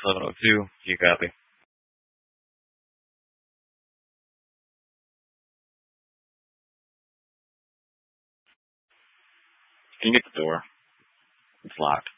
X1102, you copy. Can you get the door? It's locked.